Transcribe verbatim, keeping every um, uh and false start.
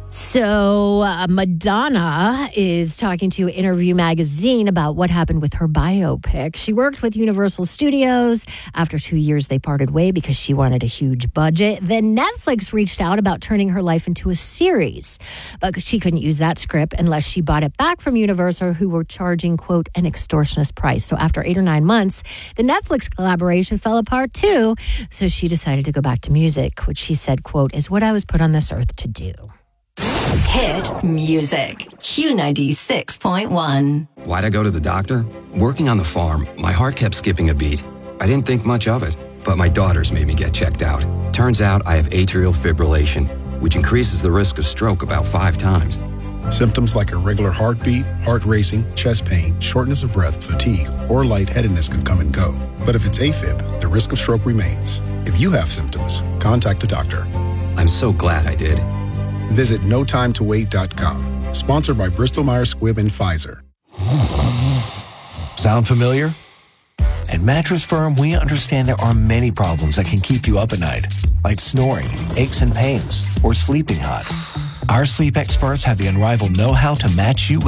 So, uh, Madonna is talking to Interview Magazine about what happened with her biopic. She worked with Universal Studios. After two years, they parted way because she wanted a huge budget. Then Netflix reached out about turning her life into a series, but she couldn't use that script unless she bought it back from Universal, who were charging, quote, an extortionist price. So after eight or nine months, the Netflix collaboration fell apart too. So she decided to go back to music, which she said, quote, is what I was put on this earth to do. Hit music. Q ninety-six point one. Why'd I go to the doctor? Working on the farm, my heart kept skipping a beat. I didn't think much of it, but my daughters made me get checked out. Turns out I have atrial fibrillation, which increases the risk of stroke about five times. Symptoms like irregular heartbeat, heart racing, chest pain, shortness of breath, fatigue, or lightheadedness can come and go. But if it's AFib, the risk of stroke remains. If you have symptoms, contact a doctor. I'm so glad I did. Visit no time to wait dot com. Sponsored by Bristol Myers Squibb and Pfizer. Sound familiar? At Mattress Firm, we understand there are many problems that can keep you up at night, like snoring, aches and pains, or sleeping hot. Our sleep experts have the unrivaled know-how to match you with